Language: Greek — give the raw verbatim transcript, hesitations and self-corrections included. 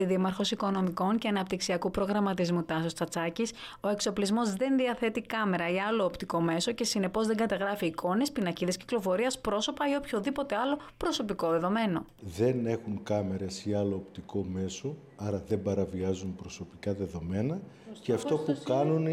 Δήμαρχος Οικονομικών και Αναπτυξιακού Προγραμματισμού Τάσος Τσατσάκης, ο εξοπλισμός δεν διαθέτει κάμερα ή άλλο οπτικό μέσο και συνεπώς δεν καταγράφει εικόνες, πινακίδες κυκλοφορίας, πρόσωπα ή οποιοδήποτε άλλο προσωπικό δεδομένο. Δεν έχουν κάμερες ή άλλο οπτικό μέσο, άρα δεν παραβιάζουν προσωπικά δεδομένα και αυτό που κάνουν